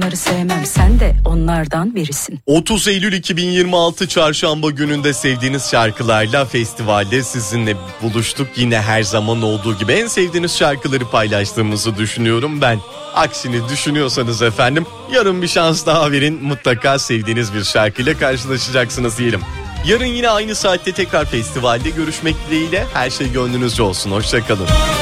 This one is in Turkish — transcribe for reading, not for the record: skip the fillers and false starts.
onları sevmem, sen de onlardan birisin. 30 Eylül 2026 Çarşamba gününde sevdiğiniz şarkılarla festivalde sizinle buluştuk. Yine her zaman olduğu gibi en sevdiğiniz şarkıları paylaştığımızı düşünüyorum ben. Aksini düşünüyorsanız efendim yarın bir şans daha verin, mutlaka sevdiğiniz bir şarkıyla karşılaşacaksınız diyelim. Yarın yine aynı saatte tekrar festivalde görüşmek dileğiyle, her şey gönlünüzce olsun, hoşça kalın.